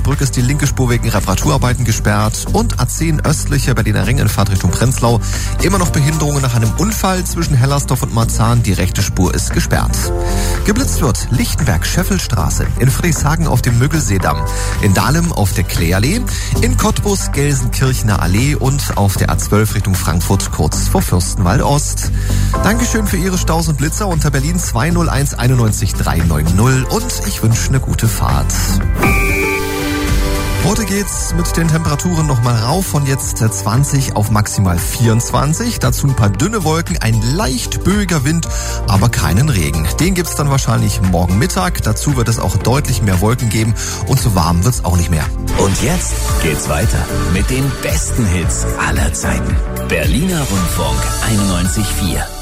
Osnabrück ist die linke Spur wegen Reparaturarbeiten gesperrt und A10 östliche Berliner Ring in Fahrtrichtung Prenzlau. Immer noch Behinderungen nach einem Unfall zwischen Hellersdorf und Marzahn. Die rechte Spur ist gesperrt. Geblitzt wird Lichtenberg-Scheffelstraße, in Friedrichshagen auf dem Müggelseedamm, in Dahlem auf der Kleeallee, in Cottbus Gelsenkirchener Allee und auf der A12 Richtung Frankfurt kurz vor Fürstenwalde Ost. Dankeschön für Ihre Staus und Blitzer unter Berlin 201 91 390 und ich wünsche eine gute Fahrt. Heute geht's mit den Temperaturen nochmal rauf von jetzt 20 auf maximal 24. Dazu ein paar dünne Wolken, ein leicht böiger Wind, aber keinen Regen. Den gibt's dann wahrscheinlich morgen Mittag. Dazu wird es auch deutlich mehr Wolken geben und so warm wird's auch nicht mehr. Und jetzt geht's weiter mit den besten Hits aller Zeiten. Berliner Rundfunk 91,4.